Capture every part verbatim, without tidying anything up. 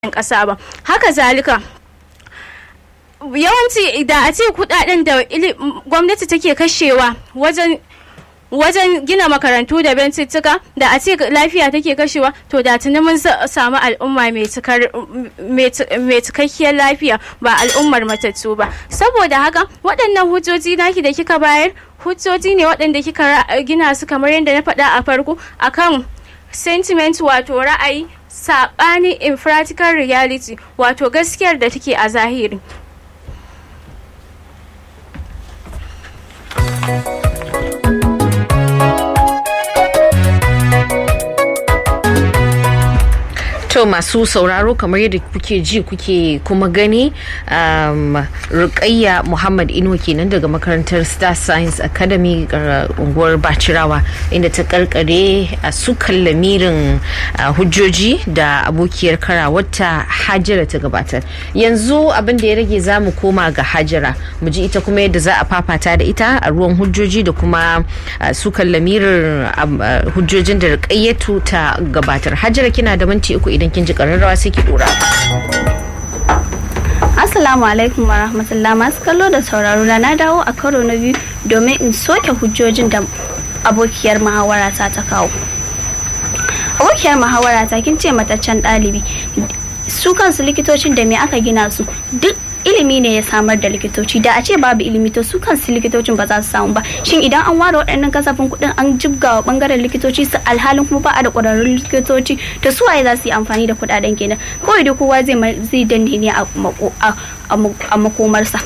ƙasa ba. Haka zalika yawanci da a ce kudaden da gwamnati take kashewa wajen wajen gina makarantu da bentuttuka da a ce lafiya take kashewa, to da tuni mun samu al'umma mai cikakkiyar lafiya, ba al'ummar matattu ba. Saboda haka waɗannan hujjoji naki da kika bayar hujjoji ne waɗanda kika gina su kamar yadda na faɗa a farko akan sentiment, wato ra'ayi saɓani in practical reality, wato gaskiyar da take a zahiri. To masu sauraro, kamar yadda kuke ji kuke kuma gani, um, Rukayya Muhammad Inuwa kenan daga makarantar Star Science Academy uh, unguwar Bacirawa, inda ta karkare a uh, sukan lamirin uh, hujjoji da abokiyar karawarta Hajara ta gabatar. Yanzu abin da ya rage za mu koma ga Hajara mu ji ita kuma yadda za a fafata da ita a ruwan hujjoji da kuma uh, sukan lamirin uh, hujjojin da Rukayyatu ta gabatar. Hajara, kina da minti uku idan kin ji kararrawa sai ki dora. Assalamu alaikum wa rahmatullah, masu kallo da sauraro na dawo a karo na biyu domin in soke hujjojin da abokiyar muhawara ta ta kawo. Abokiyar muhawara ta kin ce mataccen ɗalibi, su kansu likitocin da me aka gina su, duk ilimi ne ya samar da likitoci. Da a ce babu ilimi to su kansu likitocin ba za su samu ba. Shin idan an ware waɗannan kasafin kuɗin an jibga wa bangaren likitoci su alhalin kuma ba a da ƙwararrun likitoci, to su waye za su yi amfani da kuɗaɗen kenan? Kawai da kowa zai zai danne ne a makomarsa.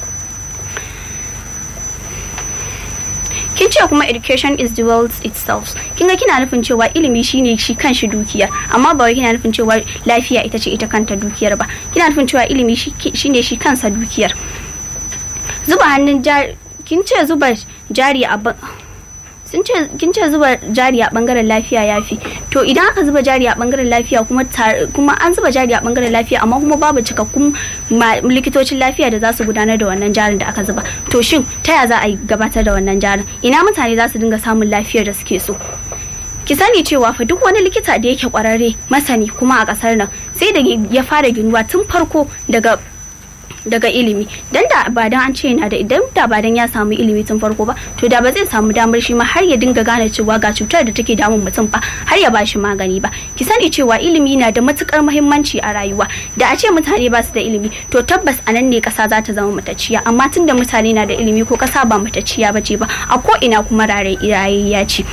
Kin ce kuma education is the wealth itself. Kin ga kina nufin cewa ilimi shine shi kanshi dukiyar, amma ba wai kina nufin cewa lafiya ita ce ita kanta dukiyar ba. Kina nufin cewa ilimi shine shi kansa dukiyar. Zuba hannun jari, kin ce zuba jari a sun ce kin ce zuba jari a bangaren lafiya yafi. To idan aka zuba jari a bangaren lafiya kuma kuma an zuba jari a bangaren lafiya amma kuma babu cikakkun likitocin lafiya da za su gudanar da wannan jarin da aka zuba, to shin ta ya za a gabatar da wannan jarin? Ina mutane za su dinga samun lafiyar da suke so? Ki sani cewa fa duk wani likita da yake kwararre masani kuma a kasar nan sai da ya fara ginuwa tun farko daga daga ilimi. Dan da ba dan an ce yana da idan da ba dan ya samu ilimi tun farko ba, to da ba zai samu damar shi ma har ya dinga gane cewa ga cutar da take damun mutum fa har ya bashi magani ba. Ki sani cewa ilimi na da matukar muhimmanci a rayuwa. Da a ce mutane ba su da ilimi, to tabbas a nan ne kasa za ta zama matacciya. Amma tunda mutane na da ilimi, ko kasa ba matacciya bace ba, a ko ina kuma rayayya ce.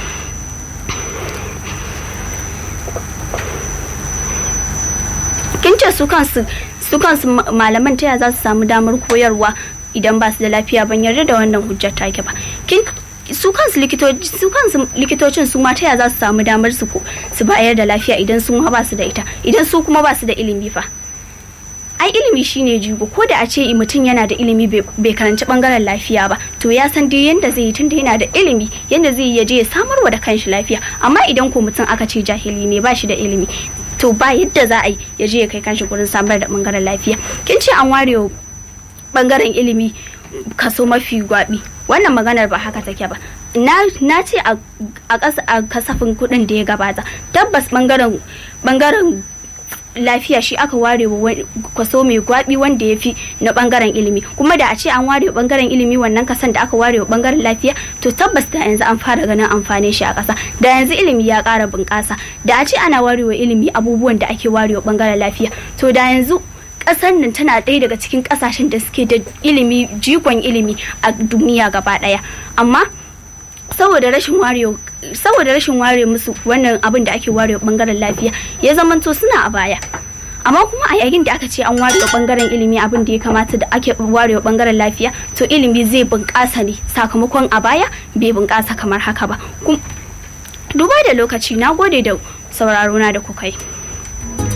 Kin ce su kansu su kansu malaman taya za su samu damar koyarwa idan ba su da lafiya? Ban yarda da wannan hujjar take ba. Kin su kansu likitoci su kansu likitocin su ma taya za su samu damar su su bayar da lafiya idan su ma ba su da ita, idan su kuma ba su da ilimi fa? Ai ilimi shine jigo. Ko da a ce mutum yana da ilimi bai karanci bangaren lafiya ba, to ya san dai yanda zai yi tunda yana da ilimi, yanda zai yi je ya samarwa da kanshi lafiya. Amma idan ko mutum aka ce jahili ne, ba shi da ilimi, to ba yadda za a yi ya je ya kai kanshi gurin samar da bangaren lafiya. Kin ce an ware bangaren ilimi kaso mafi gwabi. Wannan maganar ba haka take ba. Na na ce a a kasafin kuɗin da ya gabata, tabbas bangaren bangaren lafiya shi aka ware wa kaso mai gwabi wanda ya fi na bangaren ilimi. Kuma da a ce an ware wa bangaren ilimi wannan kasan da aka ware wa bangaren lafiya, to tabbas da yanzu an fara ganin amfanin shi a ƙasa. Da yanzu ilimi ya ƙara bunƙasa. Da a ce ana ware wa ilimi abubuwan da ake ware wa bangaren lafiya, to da yanzu ƙasar nan tana ɗaya daga cikin ƙasashen da suke da ilimi, jigon ilimi a duniya gaba ɗaya. Amma saboda rashin ware saboda rashin ware musu wannan abin da ake ware bangaren lafiya, ya zamanto suna a baya. Amma kuma a yayin da aka ce an ware bangaren ilimi abin da ya kamata da ake ware bangaren lafiya, to ilimi zai bunƙasa ne, sakamakon a baya bai bunƙasa kamar haka ba. Duba da lokaci, na gode da sauraro na da kuka yi.